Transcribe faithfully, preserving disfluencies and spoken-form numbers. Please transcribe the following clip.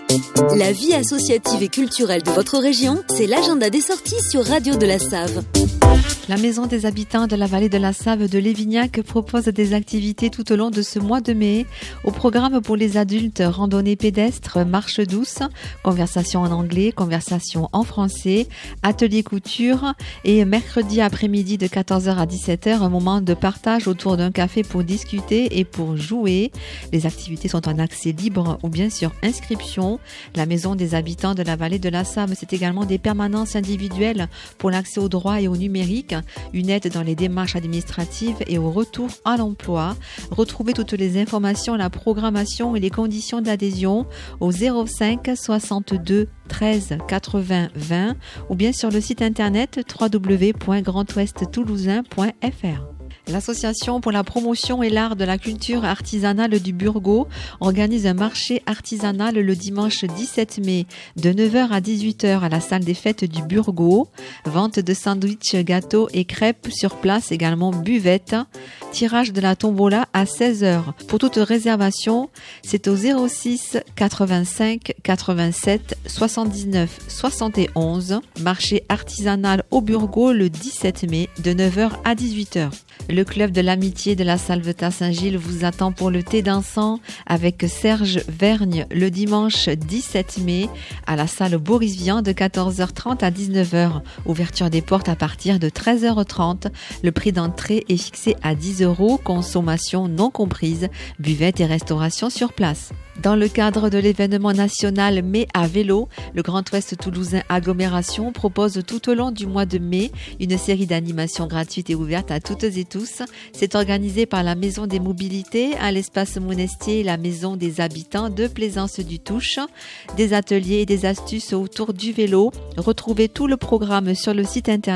La vie associative et culturelle de votre région, c'est l'agenda des sorties sur Radio de la Save. La Maison des habitants de la vallée de la Save de Lévignac propose des activités tout au long de ce mois de mai. Au programme pour les adultes, randonnée pédestre, marche douce, conversation en anglais, conversation en français, atelier couture et mercredi après-midi de quatorze heures à dix-sept heures, un moment de partage autour d'un café pour discuter et pour jouer. Les activités sont en accès libre ou bien sur inscription. La Maison des habitants de la vallée de la Save, c'est également des permanences individuelles pour l'accès au droit et au numérique, une aide dans les démarches administratives et au retour à l'emploi. Retrouvez toutes les informations, la programmation et les conditions d'adhésion au zéro cinq soixante-deux treize quatre-vingts vingt ou bien sur le site internet w w w point grand ouest toulousain point f r. L'Association pour la promotion et l'art de la culture artisanale du Burgo organise un marché artisanal le dimanche dix-sept mai de neuf heures à dix-huit heures à la salle des fêtes du Burgo. Vente de sandwichs, gâteaux et crêpes sur place, également buvette. Tirage de la tombola à seize heures. Pour toute réservation, c'est au zéro six quatre-vingt-cinq quatre-vingt-sept soixante-dix-neuf soixante et onze. Marché artisanal au Burgo le dix-sept mai de neuf heures à dix-huit heures. Le club de l'amitié de la Salvetat Saint-Gilles vous attend pour le thé dansant avec Serge Vergne le dimanche dix-sept mai à la salle Boris Vian de quatorze heures trente à dix-neuf heures. Ouverture des portes à partir de treize heures trente. Le prix d'entrée est fixé à dix euros, consommation non comprise, buvette et restauration sur place. Dans le cadre de l'événement national Mai à vélo, le Grand Ouest Toulousain Agglomération propose tout au long du mois de mai une série d'animations gratuites et ouvertes à toutes et tous. C'est organisé par la Maison des Mobilités à l'espace Monestier et la Maison des Habitants de Plaisance du Touche. Des ateliers et des astuces autour du vélo. Retrouvez tout le programme sur le site internet